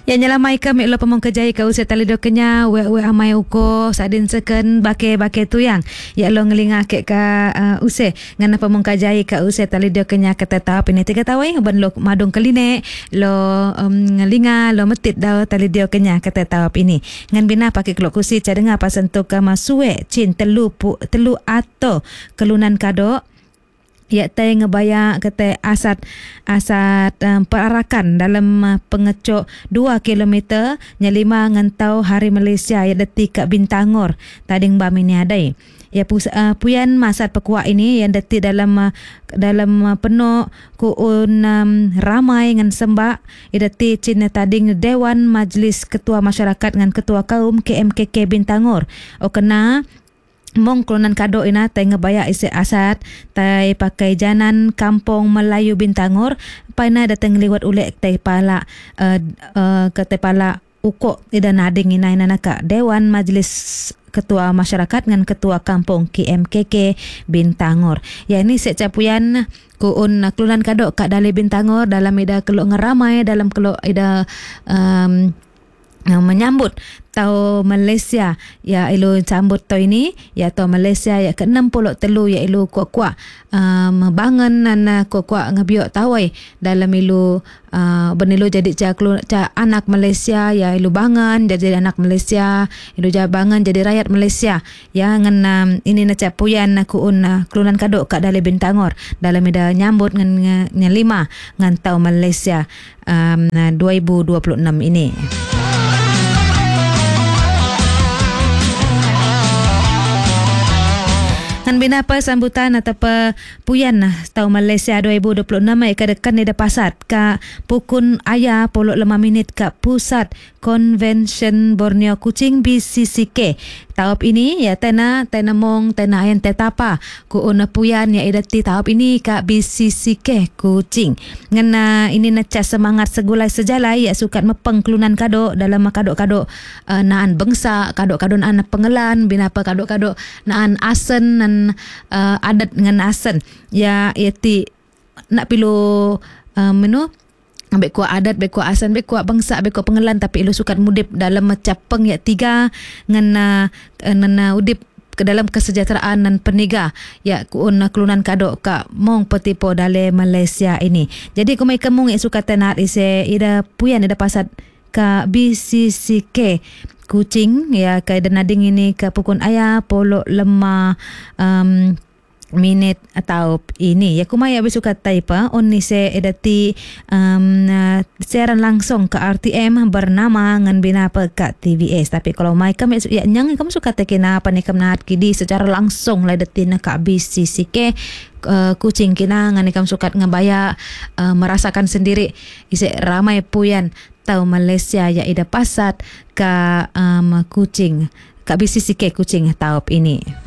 Ya nyelamai ke mik lo pemong kejai ke usia tali do kenya we amai uko sadin seken bake tu yang ya lo ngelinga ke use ngana pemong kejai ke usia tali do kenya kata tahap ini 3 tahun ban lo madung keline lo ngelinga lo metit dah tali do kenya kata tahap ini ngan bina pakai kelok kusi cadenga pasentuk ke masue cin telu ato kelunan kado ya tay ngebaya kata asat perarakan dalam pengecok 2 kilometer nyelima ngentau hari Malaysia ya detik ke Bintangor tading bamini adai ya puyan masat pekuak ini yang detik dalam penuh kuun ramai ngan sembak ya detik cina tading Dewan Majlis Ketua Masyarakat ngan Ketua Kaum KMKK Bintangor kena mong kelunan kado ina tay ngebaya isi asat tay pakai janan kampung Melayu Bintangor paina datang liwat ulek tay pala ke tay pala ukok ida nading ina naka Dewan Majlis Ketua Masyarakat dengan Ketua Kampung KMKK Bintangor. Ya ini secapuyan kuun kelunan kado kak dali Bintangor dalam ida kelok ngeramai dalam kelok ida menyambut tau Malaysia ya ilu sambut tau ini ya tau Malaysia ya ke-63 ya ilu kuak-kuak membangun dan kuak-kuak ngebiok tawai dalam ilu benilu jadi anak Malaysia ya ilu bangun jadi anak Malaysia ilu bangun jadi rakyat Malaysia ya ngan ini nacapuyan kuun kelunan kado kak dali Bintangor dalam ida nyambut ngan 5 ngan tau Malaysia 2026 ini. Ngan bina apa sambutan atau puyan tahun Malaysia 2026 ke dekan di pasat ka pukun aya 5 minit ka pusat Convention Borneo Kuching BCCK. Tahap ini ya tena mong tena ayan tetapa ku una puyan ya idati tahap ini ka BCCK Kuching. Ngena ini naca semangat segulai sejalai ya sukat mepeng kelunan kado dalam kado-kado naan bangsa, kado-kado naan pengelan, bina apa kado-kado naan asen nan adat dengan asen ya yati nak pilu ambek kuat adat, ambek kuat asan, ambek kuat bangsa, ambek kuat pengelan tapi ilu sukat mudip dalam macapeng ya 3 ngena udip ke dalam kesejahteraan dan peniga ya kuun kelunan kado ka mong petipo dale Malaysia ini. Jadi kumai kemung suka tenat ise ida puyan ida pasat ka BCCK Kuching ya ka denading ini ke pukun aya polo lemah minit atau ini ya kumaya besuka taipa onni se edati siaran langsung ke RTM bernama ngan bina pe ka TVS tapi kalau mai kami ya nyang kamu suka tekena apa ni kamna kidi secara langsung la detina ka BCCK Kuching kina ngan kamu suka ngabaya merasakan sendiri ise ramai puyan tau Malaysia ya ida pasat ka Kuching ka BCCK Kuching tahap ini.